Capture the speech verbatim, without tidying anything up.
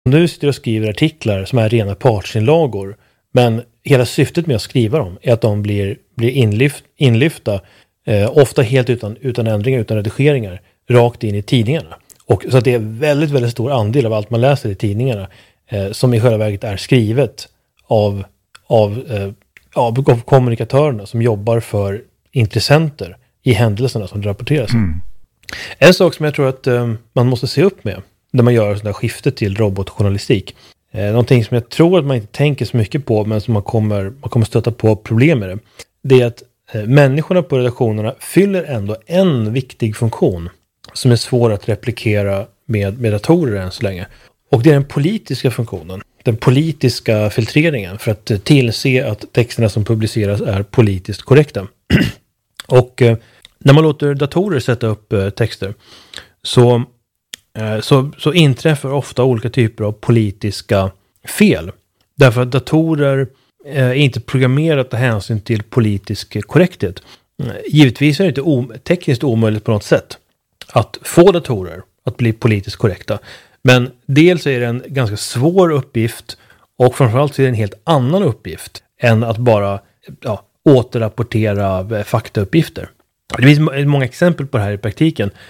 Nu sitter och skriver artiklar som är rena partsinlagor, men hela syftet med att skriva dem är att de blir, blir inlyft, inlyfta, eh, ofta helt utan, utan ändringar, utan redigeringar, rakt in i tidningarna. Och så att det är väldigt, väldigt stor andel av allt man läser i tidningarna eh, som i själva verket är skrivet av, av, eh, av kommunikatörerna som jobbar för intressenter i händelserna som det rapporteras. Mm. En sak som jag tror att eh, man måste se upp med när man gör sådana där skifte till robotjournalistik. Eh, någonting som jag tror att man inte tänker så mycket på, men som man kommer, man kommer stöta på problem med det. Det är att eh, människorna på redaktionerna fyller ändå en viktig funktion som är svår att replikera med, med datorer än så länge. Och det är den politiska funktionen. Den politiska filtreringen för att tillse att texterna som publiceras är politiskt korrekta. Och eh, när man låter datorer sätta upp eh, texter så, eh, så, så inträffar ofta olika typer av politiska fel. Därför att datorer eh, är inte programmerade att ta hänsyn till politisk korrekthet. Givetvis är det inte om, tekniskt omöjligt på något sätt att få datorer att bli politiskt korrekta. Men dels är det en ganska svår uppgift och framförallt är det en helt annan uppgift än att bara ja, återrapportera faktauppgifter. Det finns många exempel på det här i praktiken.